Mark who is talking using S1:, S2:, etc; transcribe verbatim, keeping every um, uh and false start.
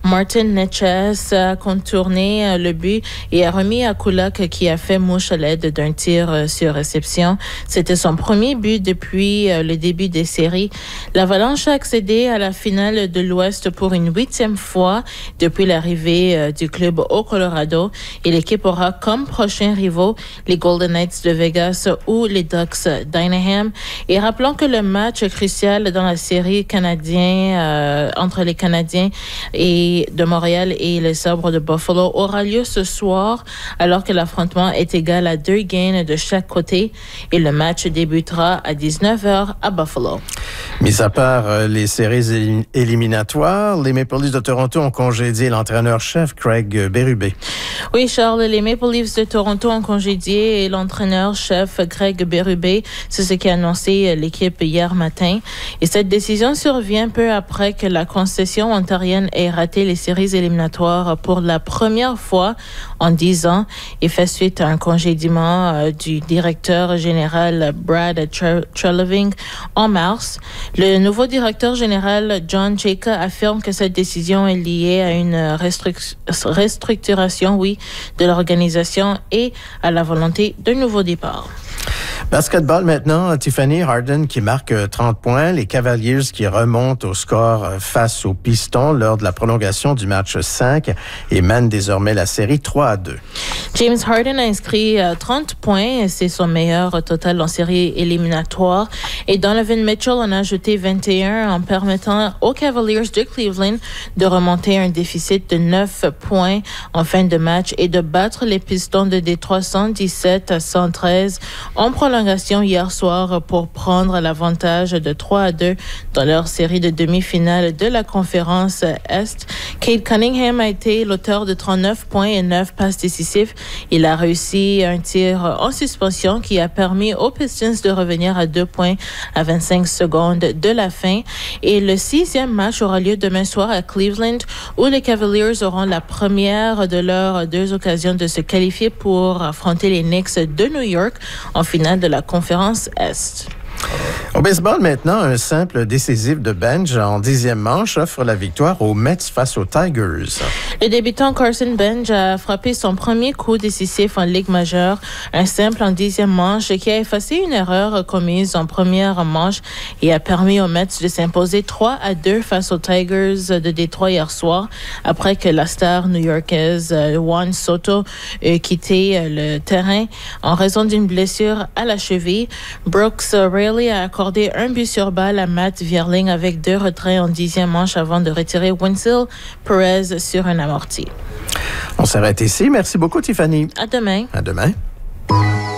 S1: Martin Necas a contourné le but et a remis à Kulak qui a fait mouche à l'aide d'un tir sur réception. C'était son premier but depuis le début des séries. L'Avalanche a accédé à la finale de l'Ouest pour une huitième fois depuis l'arrivée du club au Colorado et l'équipe aura comme prochains rivaux les Golden Knights de Vegas ou les Ducks d'Anaheim. Et rappelons que le match crucial dans la série canadien euh, entre les Canadiens et de Montréal et les Sabres de Buffalo aura lieu ce soir alors que l'affrontement est égal à deux gains de chaque côté et le match débutera à dix-neuf heures à Buffalo.
S2: Mis à part euh, les séries élim- éliminatoires, les Maple Leafs de Toronto ont congédié l'entraîneur-chef Craig Berube.
S1: Oui, Charles, les Maple Leafs de Toronto ont congédié l'entraîneur-chef Craig Berube. C'est ce qu'a annoncé l'équipe hier matin. Et cette décision survient peu après que la concession ontarienne ait raté les séries éliminatoires pour la première fois en dix ans et fait suite à un congédiement euh, du directeur général Brad Treliving en mars. Le nouveau directeur général John Chayka affirme que cette décision est liée à une restruc- restructuration, oui, de l'organisation et à la volonté d'un nouveau départ.
S2: Basketball maintenant, Tiffany Harden qui marque trente points, les Cavaliers qui remontent au score face aux Pistons lors de la prolongation du match cinq et mènent désormais la série trois à deux.
S1: James Harden a inscrit trente points, c'est son meilleur total en série éliminatoire. Et Donovan Mitchell en a ajouté vingt et un en permettant aux Cavaliers de Cleveland de remonter un déficit de neuf points en fin de match et de battre les Pistons de Détroit cent dix-sept à cent treize en prolongation hier soir pour prendre l'avantage de trois à deux dans leur série de demi-finale de la conférence Est. Cade Cunningham a été l'auteur de trente-neuf points et neuf passes décisives. Il a réussi un tir en suspension qui a permis aux Pistons de revenir à deux points à vingt-cinq secondes de la fin. Et le sixième match aura lieu demain soir à Cleveland où les Cavaliers auront la première de leurs deux occasions de se qualifier pour affronter les Knicks de New York en finale de la conférence Est.
S2: Au baseball maintenant, un simple décisif de Bench en dixième manche offre la victoire aux Mets face aux Tigers.
S1: Le débutant Carson Bench a frappé son premier coup décisif en Ligue majeure, un simple en dixième manche qui a effacé une erreur commise en première manche et a permis aux Mets de s'imposer trois à deux face aux Tigers de Détroit hier soir après que la star new-yorkaise Juan Soto ait quitté le terrain en raison d'une blessure à la cheville. Brooks Raley a accordé un but sur balle à Matt Vierling avec deux retraits en dixième manche avant de retirer Wenceel Perez sur un amorti.
S2: On s'arrête ici. Merci beaucoup, Tiffany.
S1: À demain.
S2: À demain.